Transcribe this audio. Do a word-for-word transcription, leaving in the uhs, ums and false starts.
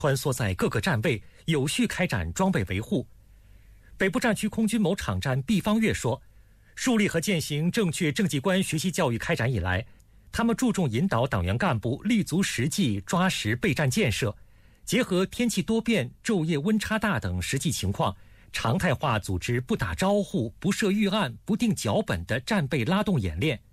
穿梭在各个站位，有序开展装备维护。北部战区空军某场站毕方月说，树立和践行正确政绩观学习教育开展以来，他们注重引导党员干部立足实际，抓实备战建设，结合天气多变、昼夜温差大等实际情况，常态化组织不打招呼、不设预案、不定脚本的战备拉动演练。